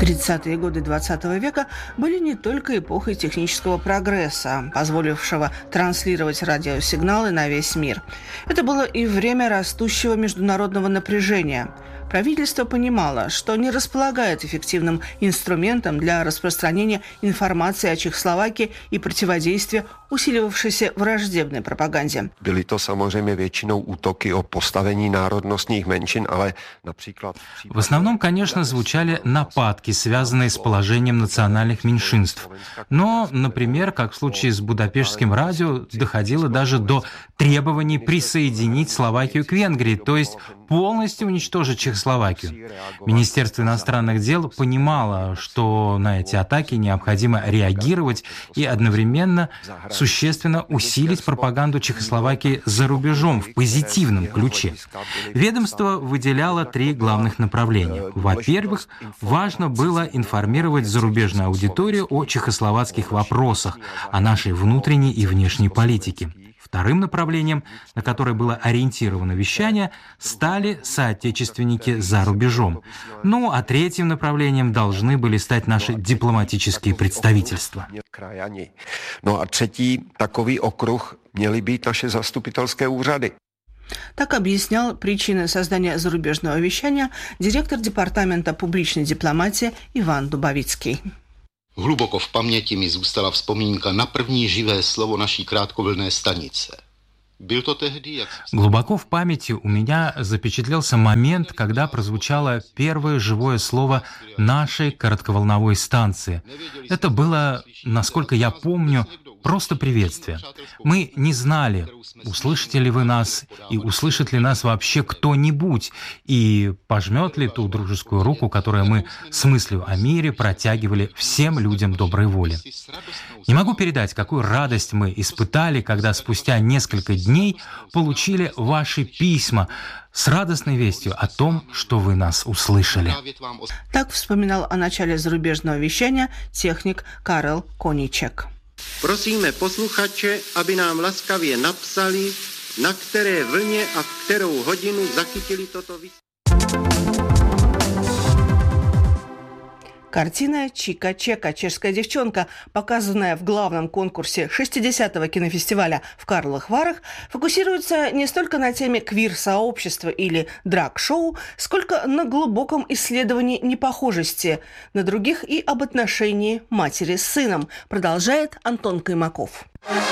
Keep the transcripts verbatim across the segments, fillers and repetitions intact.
тридцатые годы двадцатого века были не только эпохой технического прогресса, позволившего транслировать радиосигналы на весь мир. Это было и время растущего международного напряжения. Правительство понимало, что не располагает эффективным инструментом для распространения информации о Чехословакии и противодействия усиливавшейся враждебной пропаганде. Byly to samozřejmě většinou útoky o postavení národnostních menšin, ale například... В основном, конечно, звучали нападки, связанные с положением национальных меньшинств. Но, например, как в случае с Будапештским радио, доходило даже до требований присоединить Словакию к Венгрии, то есть полностью уничтожить Чехословакию. Министерство иностранных дел понимало, что на эти атаки необходимо реагировать и одновременно существенно усилить пропаганду Чехословакии за рубежом в позитивном ключе. Ведомство выделяло три главных направления. Во-первых, важно было информировать зарубежную аудиторию о чехословацких вопросах, о нашей внутренней и внешней политике. Вторым направлением, на которое было ориентировано вещание, стали соотечественники за рубежом. Ну, а третьим направлением должны были стать наши дипломатические представительства. Ну, а третий takový okruh měly být naše zastupitelské úřady. Так объяснял причины создания зарубежного вещания директор департамента публичной дипломатии Иван Дубовицкий. Hluboko v paměti mi zůstala vzpomínka na první živé slovo naší krátkovlnné stanice. Byl to tehdy, jak... Глубоко в памяти у меня запечатлелся момент, когда прозвучало первое живое слово нашей коротковолновой станции. Это было, насколько я помню, просто приветствие. Мы не знали, услышите ли вы нас, и услышит ли нас вообще кто-нибудь, и пожмет ли ту дружескую руку, которую мы с мыслью о мире протягивали всем людям доброй воли. Не могу передать, какую радость мы испытали, когда спустя несколько дней получили ваши письма с радостной вестью о том, что вы нас услышали. Так вспоминал о начале зарубежного вещания техник Karel Koníček. Prosíme posluchače, aby nám laskavě napsali, na které vlně a v kterou hodinu zachytili toto vysílání. Картина «Чика Чека. Чешская девчонка», показанная в главном конкурсе шестидесятого кинофестиваля в Карловых Варах, фокусируется не столько на теме квир-сообщества или драг-шоу, сколько на глубоком исследовании непохожести на других и об отношении матери с сыном, продолжает Антон Каймаков.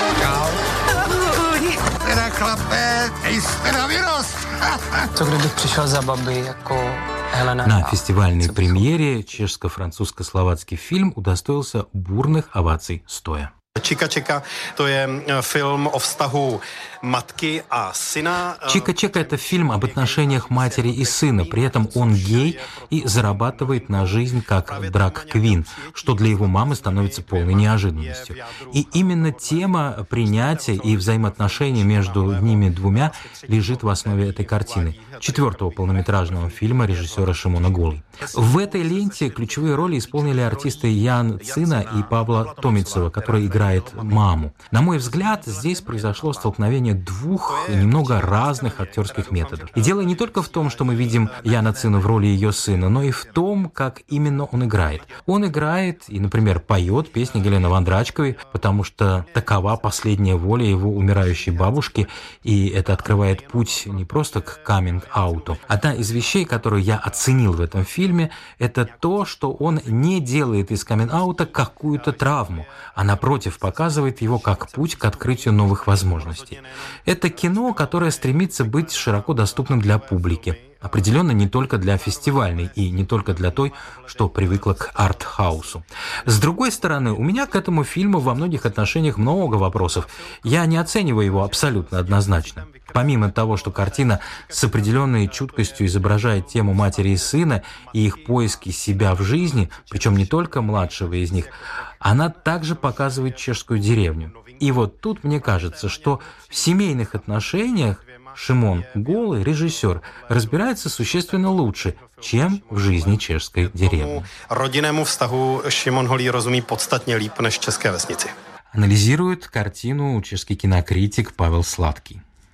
Co kdybych přišel za babi jako Helena? На фестивальной премьере чешско-французско-словацкий фильм удостоился бурных оваций стоя. Čika Čeka, to je film o vztahu matky a syna. Чика Чека – это фильм об отношениях матери и сына. При этом он гей и зарабатывает на жизнь как драг-квин, что для его мамы становится полной неожиданностью. И именно тема принятия и взаимоотношений между ними двумя лежит в основе этой картины, четвертого полнометражного фильма режиссера Шимона Гулы. В этой ленте ключевые роли исполнили артисты Ян Цина и Павла Томицева, которые играют маму. На мой взгляд, здесь произошло столкновение двух немного разных актерских методов. И дело не только в том, что мы видим Яна Цина в роли ее сына, но и в том, как именно он играет. Он играет и, например, поет песни Галины Вондрачковой, потому что такова последняя воля его умирающей бабушки, и это открывает путь не просто к каминг-ауту. Одна из вещей, которую я оценил в этом фильме, это то, что он не делает из каминг-аута какую-то травму, а напротив показывает его как путь к открытию новых возможностей. Это кино, которое стремится быть широко доступным для публики. Определенно не только для фестивальной и не только для той, что привыкла к арт-хаусу. С другой стороны, у меня к этому фильму во многих отношениях много вопросов. Я не оцениваю его абсолютно однозначно. Помимо того, что картина с определенной чуткостью изображает тему матери и сына и их поиски себя в жизни, причем не только младшего из них, она также показывает чешскую деревню. И вот тут мне кажется, что в семейных отношениях Шимон Голый, режиссер, разбирается существенно лучше, чем в жизни чешской деревни. Родинnému vztahu Šimon Holý rozumí podstatně líp než české vesnici. Анализирует картину чешский кинокритик Павел Сладкий.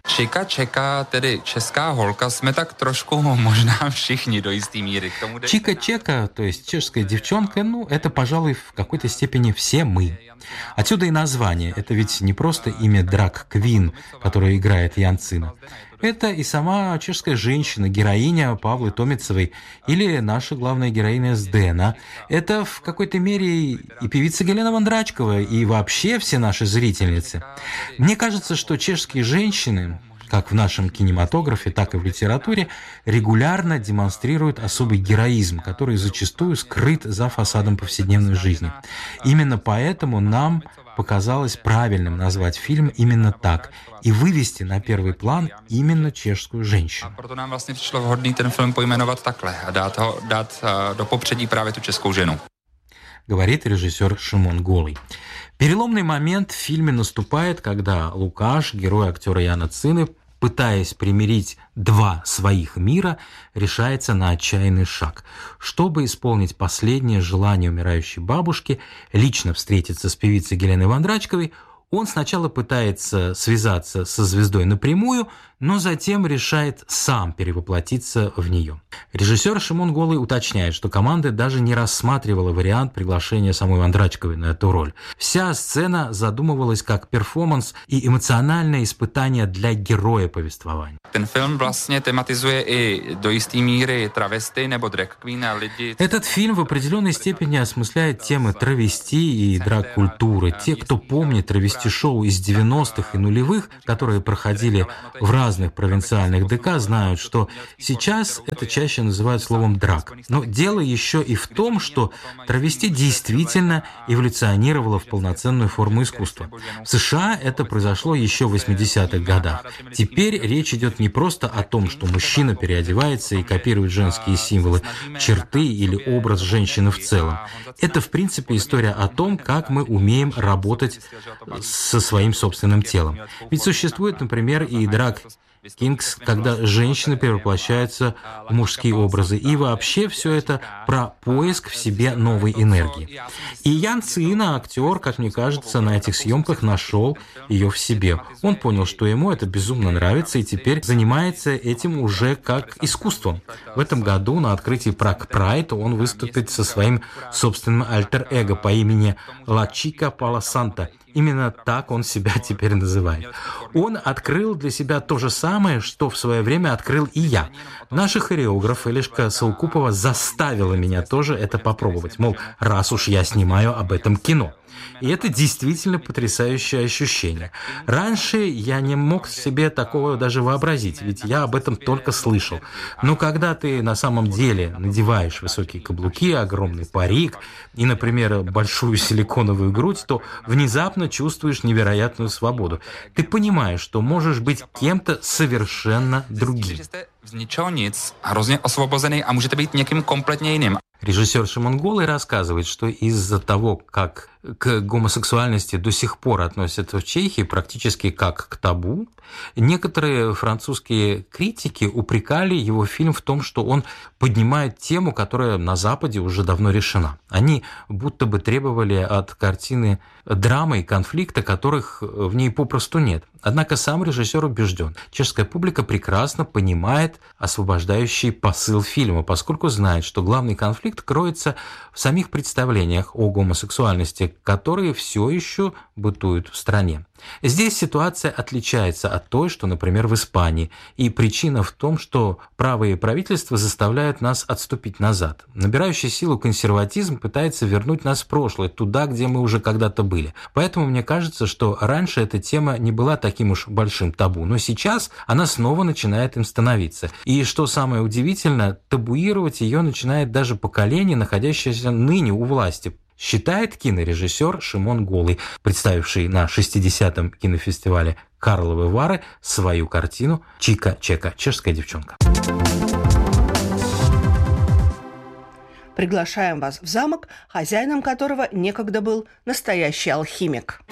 Čika Čeka, tedy česká holka, jsme tak trošku možná všichni до истой меры. Чика Чека, то есть чешская девчонка, ну, это, пожалуй, в какой-то степени все мы. Отсюда и название. Это ведь не просто имя Драг Квин, которое играет Ян Цина. Это и сама чешская женщина, героиня Павлы Томицевой, или наша главная героиня Здена. Это в какой-то мере и певица Гелена Вондрачкова, и вообще все наши зрительницы. Мне кажется, что чешские женщины, как в нашем кинематографе, так и в литературе, регулярно демонстрируют особый героизм, который зачастую скрыт за фасадом повседневной жизни. Именно поэтому нам показалось правильным назвать фильм именно так и вывести на первый план именно чешскую женщину. Proto nám vlastně přišlo vhodný ten film pojmenovat takhle a dát, ho, dát do popředí právě tu českou ženu. Говорит режиссер Шимон Голый. Переломный момент в фильме наступает, когда Лукаш, герой актера Яна Цины, пытаясь примирить два своих мира, решается на отчаянный шаг. Чтобы исполнить последнее желание умирающей бабушки, лично встретиться с певицей Геленой Вондрачковой, он сначала пытается связаться со звездой напрямую, но затем решает сам перевоплотиться в нее. Режиссер Шимон Голый уточняет, что команда даже не рассматривала вариант приглашения самой Вондрачковой на эту роль. Вся сцена задумывалась как перформанс и эмоциональное испытание для героя повествования. Ten film vlastně tematizuje i do jisté míry travesty nebo drag queen a lidi. Этот фильм в определенной степени осмысляет темы травести и драг-культуры. Те, кто помнит травести-шоу из девяностых и нулевых, которые проходили в разных провинциальных ДК, знают, что сейчас это чаще называют словом «драг». Но дело еще и в том, что травести действительно эволюционировало в полноценную форму искусства. В США это произошло еще в восьмидесятых годах. Теперь речь идет не просто о том, что мужчина переодевается и копирует женские символы, черты или образ женщины в целом. Это, в принципе, история о том, как мы умеем работать со своим собственным телом. Ведь существует, например, и драг Кингс, когда женщины перевоплощаются в мужские образы. И вообще все это про поиск в себе новой энергии. И Ян Цина, актер, как мне кажется, на этих съемках нашел ее в себе. Он понял, что ему это безумно нравится, и теперь занимается этим уже как искусством. В этом году на открытии Prague Pride он выступит со своим собственным альтер-эго по имени Ла Чика Пала Санта. Именно так он себя теперь называет. Он открыл для себя то же самое, что в свое время открыл и я. Наша хореограф Элишка Саукупова заставила меня тоже это попробовать. Мол, раз уж я снимаю об этом кино. И это действительно потрясающее ощущение. Раньше я не мог себе такого даже вообразить, ведь я об этом только слышал. Но когда ты на самом деле надеваешь высокие каблуки, огромный парик и, например, большую силиконовую грудь, то внезапно чувствуешь невероятную свободу. Ты понимаешь, что можешь быть кем-то совершенно другим. Z ničeho nic, hrozně osvobozený a můžete být někým kompletně jiným. Режиссер Шимон Голый рассказывает, что из-за того, как к гомосексуальности до сих пор относятся в Чехии практически как к табу, некоторые французские критики упрекали его фильм в том, что он поднимает тему, которая на Западе уже давно решена. Они будто бы требовали от картины драмы и конфликта, которых в ней попросту нет. Однако сам режиссер убежден, чешская публика прекрасно понимает освобождающий посыл фильма, поскольку знает, что главный конфликт кроется в самих представлениях о гомосексуальности, которые все еще бытуют в стране. Здесь ситуация отличается от той, что, например, в Испании, и причина в том, что правые правительства заставляют нас отступить назад. Набирающий силу консерватизм пытается вернуть нас в прошлое, туда, где мы уже когда-то были. Поэтому мне кажется, что раньше эта тема не была таким уж большим табу, но сейчас она снова начинает им становиться. И что самое удивительное, табуировать ее начинает даже поколение, находящееся ныне у власти, считает кинорежиссер Шимон Голый, представивший на шестидесятом кинофестивале Карловы Вары свою картину «Чика Чека. Чешская девчонка». Приглашаем вас в замок, хозяином которого некогда был настоящий алхимик.